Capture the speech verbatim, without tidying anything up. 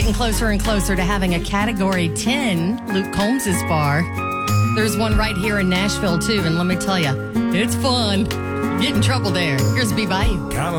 getting closer and closer to having a Category ten Luke Combs' bar. There's one right here in Nashville, too, and let me tell you, it's fun. Get in trouble there. Here's B Bayou.